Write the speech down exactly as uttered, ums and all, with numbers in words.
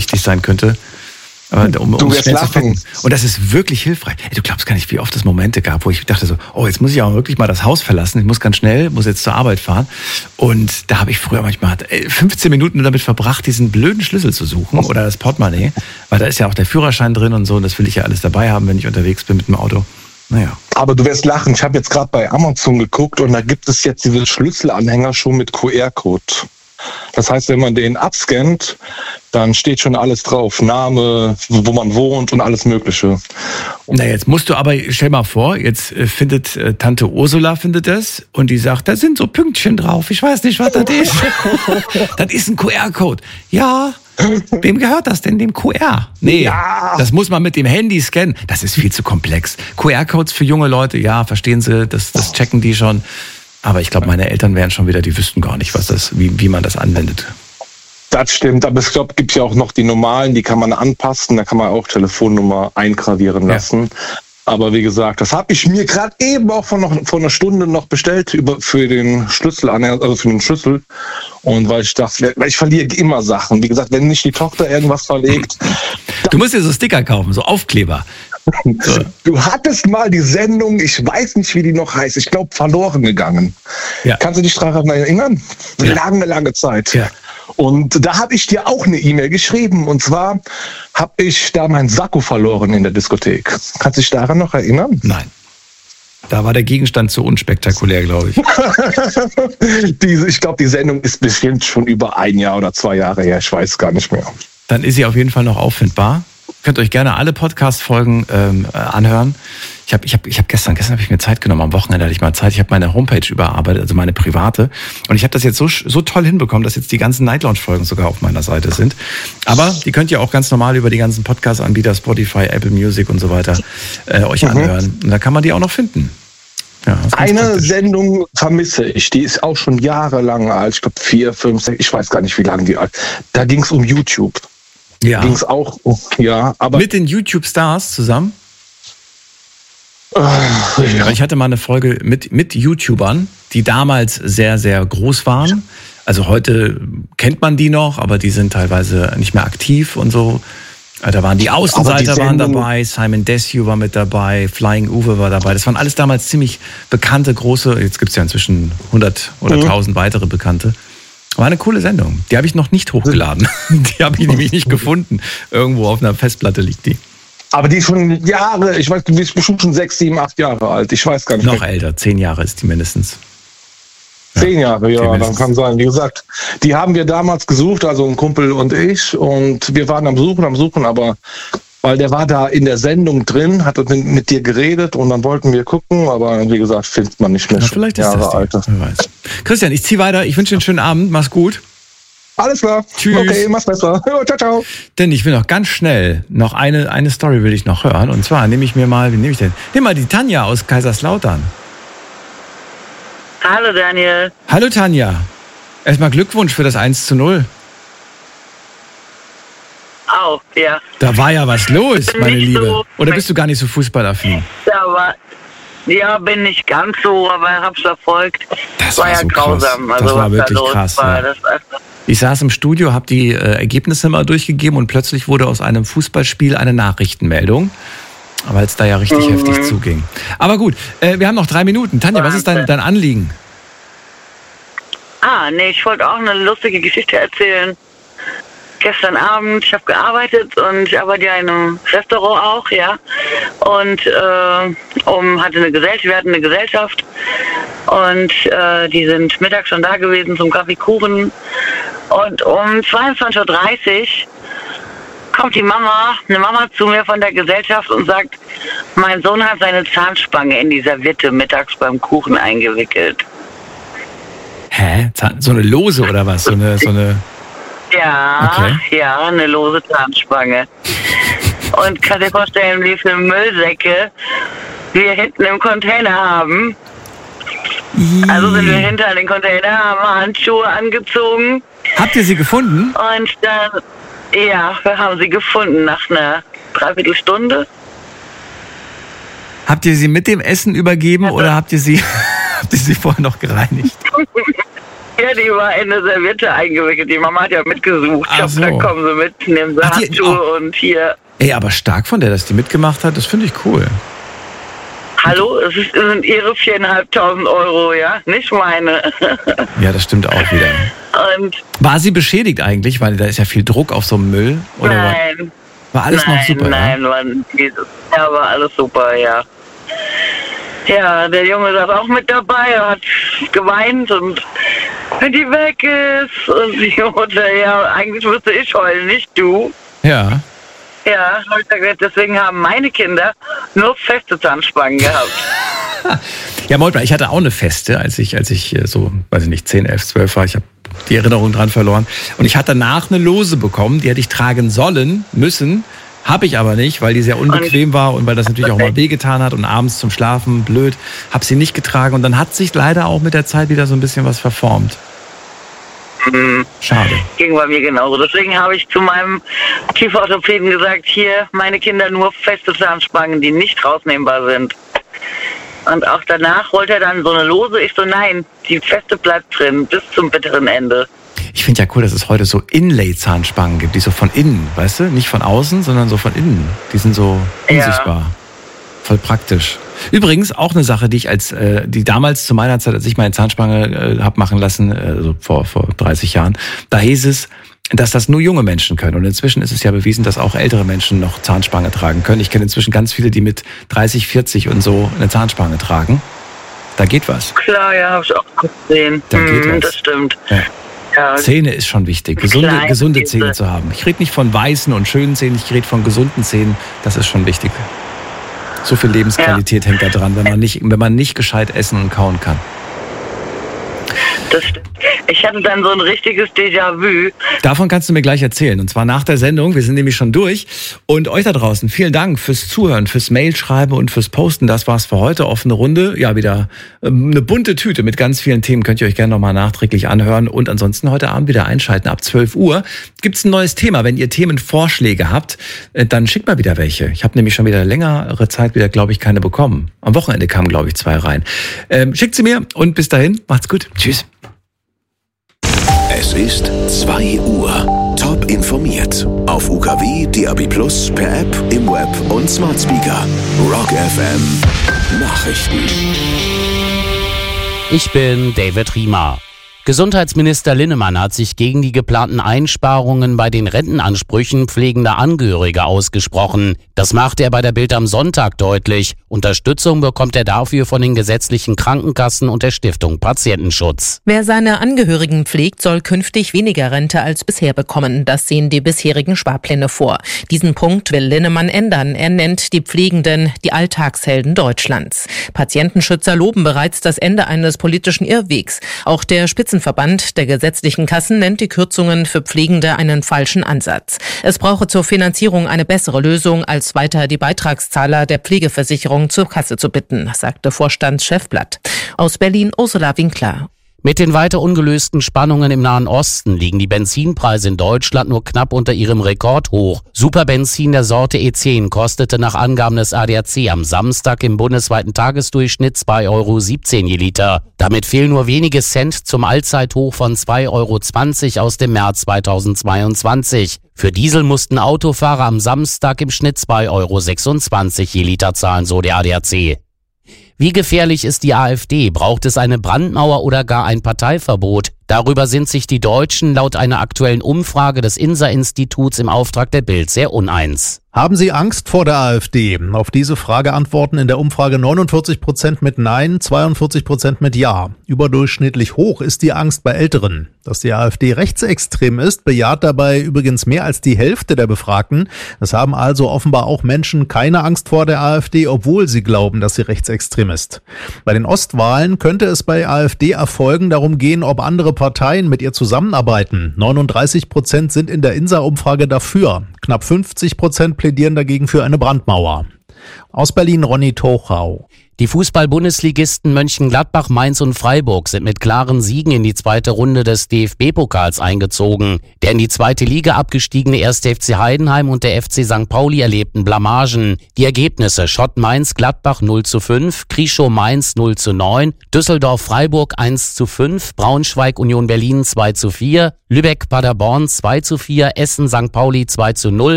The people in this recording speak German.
wichtig sein könnte. Aber um, um es schnell zu finden. Und das ist wirklich hilfreich. Ey, du glaubst gar nicht, wie oft es Momente gab, wo ich dachte so, oh, jetzt muss ich auch wirklich mal das Haus verlassen. Ich muss ganz schnell, muss jetzt zur Arbeit fahren. Und da habe ich früher manchmal fünfzehn Minuten nur damit verbracht, diesen blöden Schlüssel zu suchen oder das Portemonnaie. Weil da ist ja auch der Führerschein drin und so. Und das will ich ja alles dabei haben, wenn ich unterwegs bin mit dem Auto. Naja. Aber du wirst lachen. Ich habe jetzt gerade bei Amazon geguckt und da gibt es jetzt diese Schlüsselanhänger schon mit Q R-Code. Das heißt, wenn man den abscannt, dann steht schon alles drauf. Name, wo man wohnt und alles Mögliche. Na, jetzt musst du aber, stell mal vor, jetzt findet äh, Tante Ursula findet das und die sagt, da sind so Pünktchen drauf. Ich weiß nicht, was das ist. Das ist ein Q R-Code. Ja, wem gehört das denn? Dem Q R? Nee, ja. Das muss man mit dem Handy scannen. Das ist viel zu komplex. Q R-Codes für junge Leute, ja, verstehen sie, das, das checken die schon. Aber ich glaube, meine Eltern wären schon wieder, die wüssten gar nicht, was das, wie, wie man das anwendet. Das stimmt, aber ich glaube, es gibt ja auch noch die normalen, die kann man anpassen, da kann man auch Telefonnummer eingravieren lassen. Ja. Aber wie gesagt, das habe ich mir gerade eben auch vor, noch, vor einer Stunde noch bestellt über, für den Schlüssel, also für den Schlüssel. Und weil ich dachte, weil ich verliere immer Sachen. Wie gesagt, wenn nicht die Tochter irgendwas verlegt. Du musst dir so Sticker kaufen, so Aufkleber. So. Du hattest mal die Sendung, ich weiß nicht, wie die noch heißt, ich glaube, verloren gegangen. Ja. Kannst du dich daran erinnern? Ja. Lange, lange Zeit. Ja. Und da habe ich dir auch eine E-Mail geschrieben. Und zwar habe ich da meinen Sakko verloren in der Diskothek. Kannst du dich daran noch erinnern? Nein. Da war der Gegenstand zu unspektakulär, glaube ich. Diese, ich glaube, die Sendung ist bestimmt schon über ein Jahr oder zwei Jahre her. Ich weiß gar nicht mehr. Dann ist sie auf jeden Fall noch auffindbar. Ihr könnt euch gerne alle Podcast-Folgen ähm, anhören. Ich habe ich hab, ich hab gestern, gestern habe ich mir Zeit genommen, am Wochenende hatte ich mal Zeit. Ich habe meine Homepage überarbeitet, also meine private. Und ich habe das jetzt so, so toll hinbekommen, dass jetzt die ganzen Night Lounge-Folgen sogar auf meiner Seite sind. Aber die könnt ihr auch ganz normal über die ganzen Podcast-Anbieter, Spotify, Apple Music und so weiter, äh, euch mhm. anhören. Und da kann man die auch noch finden. Ja, eine praktisch. Sendung vermisse ich, die ist auch schon jahrelang alt. Ich glaube vier, fünf, sechs, ich weiß gar nicht, wie lange die alt. Da ging es um YouTube. Ja. Ging es auch, ja, aber. Mit den YouTube-Stars zusammen? Äh, ja. Ich hatte mal eine Folge mit, mit YouTubern, die damals sehr, sehr groß waren. Also heute kennt man die noch, aber die sind teilweise nicht mehr aktiv und so. Da waren die Außenseiter die waren dabei, Simon Desue war mit dabei, Flying Uwe war dabei. Das waren alles damals ziemlich bekannte, große, jetzt gibt es ja inzwischen hundert oder mhm. tausend weitere Bekannte. War eine coole Sendung. Die habe ich noch nicht hochgeladen. Die habe ich nämlich nicht gefunden. Irgendwo auf einer Festplatte liegt die. Aber die ist schon Jahre, ich weiß, die ist bestimmt schon sechs, sieben, acht Jahre alt. Ich weiß gar nicht. Noch älter, zehn Jahre ist die mindestens. Zehn Jahre, ja, dann kann sein. Wie gesagt, die haben wir damals gesucht, also ein Kumpel und ich. Und wir waren am Suchen, am Suchen, aber weil der war da in der Sendung drin, hat mit, mit dir geredet und dann wollten wir gucken, aber wie gesagt, findet man nicht mehr. Ja, vielleicht ist Jahre das die. Wer weiß. Christian, ich ziehe weiter. Ich wünsche dir einen schönen Abend. Mach's gut. Alles klar. Tschüss. Okay, mach's besser. Jo, ciao, ciao. Denn ich will noch ganz schnell, noch eine, eine Story will ich noch hören. Und zwar nehme ich mir mal, wie nehme ich denn? Nimm mal die Tanja aus Kaiserslautern. Hallo Daniel. Hallo Tanja. Erstmal Glückwunsch für das eins zu null. Auch, ja. Da war ja was los, meine nicht Liebe. So, Oder bist du gar nicht so fußballaffin? Da war, ja, bin nicht ganz so, aber hab's verfolgt. Das war, war ja so grausam. krass. Also, das war was wirklich da los krass. War, Ja. das war Ich saß im Studio, habe die äh, Ergebnisse mal durchgegeben und plötzlich wurde aus einem Fußballspiel eine Nachrichtenmeldung, weil es da ja richtig mhm. heftig zuging. Aber gut, äh, wir haben noch drei Minuten. Tanja, was ist dein, dein Anliegen? Ah, nee, ich wollte auch eine lustige Geschichte erzählen. Gestern Abend, ich habe gearbeitet und ich arbeite ja in einem Restaurant auch, ja. Und äh, um, hatte eine Gesellschaft, wir hatten eine Gesellschaft und äh, die sind mittags schon da gewesen zum Kaffeekuchen. Und um zweiundzwanzig Uhr dreißig kommt die Mama, eine Mama zu mir von der Gesellschaft und sagt, mein Sohn hat seine Zahnspange in die Serviette mittags beim Kuchen eingewickelt. Hä? So eine Lose oder was? So eine, so eine... Ja, okay. ja, eine lose Zahnspange. Und kann dir vorstellen, wie viele Müllsäcke wir hinten im Container haben. Also sind wir hinter den Container, haben Handschuhe angezogen. Habt ihr sie gefunden? Und dann, ja, wir haben sie gefunden nach einer Dreiviertelstunde. Habt ihr sie mit dem Essen übergeben also, oder habt ihr sie, habt ihr sie vorher noch gereinigt? Ja, die war in eine Serviette eingewickelt. Die Mama hat ja mitgesucht. Ich Ach hab so. gesagt, kommen Sie mit, nehmen Sie Ach, die- Handschuhe oh. und hier. Ey, aber stark von der, dass die mitgemacht hat, das finde ich cool. Hallo, es ist- es sind Ihre viereinhalbtausend Euro, ja? Nicht meine. Ja, das stimmt auch wieder. Und War sie beschädigt eigentlich? Weil da ist ja viel Druck auf so einem Müll. Oder war, nein. war alles nein, noch super? Nein, Ja? Mann, Jesus. Ja, war alles super, ja. Ja, der Junge saß auch mit dabei, er hat geweint und wenn die weg ist und die Mutter, ja, eigentlich müsste ich heulen, nicht du. Ja. Ja, hab ich gesagt, deswegen haben meine Kinder nur feste Zahnspangen gehabt. Ja, Moltmann, ich hatte auch eine Feste, als ich, als ich äh, so, weiß ich nicht, zehn, elf, zwölf war. Ich habe die Erinnerung dran verloren. Und ich hatte danach eine Lose bekommen, die hätte ich tragen sollen, müssen. Habe ich aber nicht, weil die sehr unbequem war und weil das natürlich auch mal wehgetan hat und abends zum Schlafen blöd. Habe sie nicht getragen und dann hat sich leider auch mit der Zeit wieder so ein bisschen was verformt. Mhm. Schade. Ging bei mir genauso. Deswegen habe ich zu meinem Kieferorthopäden gesagt, hier, meine Kinder nur feste Zahnspangen, die nicht rausnehmbar sind. Und auch danach wollte er dann so eine Lose. Ich so, nein, die feste bleibt drin bis zum bitteren Ende. Ich finde ja cool, dass es heute so Inlay-Zahnspangen gibt, die so von innen, weißt du? Nicht von außen, sondern so von innen. Die sind so unsichtbar. Ja. Voll praktisch. Übrigens auch eine Sache, die ich als, äh, die damals zu meiner Zeit, als ich meine Zahnspange äh, hab machen lassen, äh, so vor, vor dreißig Jahren, da hieß es, dass das nur junge Menschen können. Und inzwischen ist es ja bewiesen, dass auch ältere Menschen noch Zahnspange tragen können. Ich kenne inzwischen ganz viele, die mit dreißig, vierzig und so eine Zahnspange tragen. Da geht was. Klar, ja, habe ich auch gesehen. Da geht hm, was. Das stimmt. Ja. Ja. Zähne ist schon wichtig, gesunde, Kleine gesunde Zähne. Zähne zu haben. Ich rede nicht von weißen und schönen Zähnen, ich rede von gesunden Zähnen. Das ist schon wichtig. So viel Lebensqualität ja. hängt da dran, wenn man nicht, wenn man nicht gescheit essen und kauen kann. Das stimmt. Ich hatte dann so ein richtiges Déjà-vu. Davon kannst du mir gleich erzählen. Und zwar nach der Sendung. Wir sind nämlich schon durch. Und euch da draußen, vielen Dank fürs Zuhören, fürs Mailschreiben und fürs Posten. Das war's für heute. Offene Runde. Ja, wieder eine bunte Tüte mit ganz vielen Themen. Könnt ihr euch gerne nochmal nachträglich anhören. Und ansonsten heute Abend wieder einschalten. Ab zwölf Uhr gibt's ein neues Thema. Wenn ihr Themenvorschläge habt, dann schickt mal wieder welche. Ich habe nämlich schon wieder längere Zeit wieder, glaube ich, keine bekommen. Am Wochenende kamen, glaube ich, zwei rein. Ähm, schickt sie mir und bis dahin, macht's gut. Tschüss. Es ist zwei Uhr. Top informiert. Auf U K W, D A B Plus, per App, im Web und Smart Speaker. Rock F M. Nachrichten. Ich bin David Riemer. Gesundheitsminister Linnemann hat sich gegen die geplanten Einsparungen bei den Rentenansprüchen pflegender Angehörige ausgesprochen. Das machte er bei der Bild am Sonntag deutlich. Unterstützung bekommt er dafür von den gesetzlichen Krankenkassen und der Stiftung Patientenschutz. Wer seine Angehörigen pflegt, soll künftig weniger Rente als bisher bekommen. Das sehen die bisherigen Sparpläne vor. Diesen Punkt will Linnemann ändern. Er nennt die Pflegenden die Alltagshelden Deutschlands. Patientenschützer loben bereits das Ende eines politischen Irrwegs. Auch der Spitzenverband der gesetzlichen Kassen nennt die Kürzungen für Pflegende einen falschen Ansatz. Es brauche zur Finanzierung eine bessere Lösung, als weiter die Beitragszahler der Pflegeversicherung zur Kasse zu bitten, sagte Vorstandschef Blatt. Aus Berlin Ursula Winkler. Mit den weiter ungelösten Spannungen im Nahen Osten liegen die Benzinpreise in Deutschland nur knapp unter ihrem Rekordhoch. Superbenzin der Sorte E zehn kostete nach Angaben des A D A C am Samstag im bundesweiten Tagesdurchschnitt zwei Euro siebzehn je Liter. Damit fehlen nur wenige Cent zum Allzeithoch von zwei Euro zwanzig aus dem März zweitausendzweiundzwanzig. Für Diesel mussten Autofahrer am Samstag im Schnitt zwei Euro sechsundzwanzig je Liter zahlen, so der A D A C. Wie gefährlich ist die AfD? Braucht es eine Brandmauer oder gar ein Parteiverbot? Darüber sind sich die Deutschen laut einer aktuellen Umfrage des INSA-Instituts im Auftrag der Bild sehr uneins. Haben Sie Angst vor der AfD? Auf diese Frage antworten in der Umfrage neunundvierzig Prozent mit Nein, zweiundvierzig Prozent mit Ja. Überdurchschnittlich hoch ist die Angst bei Älteren. Dass die AfD rechtsextrem ist, bejaht dabei übrigens mehr als die Hälfte der Befragten. Es haben also offenbar auch Menschen keine Angst vor der AfD, obwohl sie glauben, dass sie rechtsextrem ist. Bei den Ostwahlen könnte es bei AfD-Erfolgen darum gehen, ob andere Parteien mit ihr zusammenarbeiten. neununddreißig Prozent sind in der INSA-Umfrage dafür. Knapp fünfzig Prozent plädieren dagegen für eine Brandmauer. Aus Berlin Ronny Tochau. Die Fußball-Bundesligisten Mönchengladbach, Mainz und Freiburg sind mit klaren Siegen in die zweite Runde des D F B-Pokals eingezogen. Der in die zweite Liga abgestiegene erste F C Heidenheim und der F C Sankt Pauli erlebten Blamagen. Die Ergebnisse: Schott Mainz Gladbach null zu fünf, Krieschow Mainz null zu neun, Düsseldorf Freiburg eins zu fünf, Braunschweig Union Berlin zwei zu vier, Lübeck Paderborn zwei zu vier, Essen Sankt Pauli zwei zu null,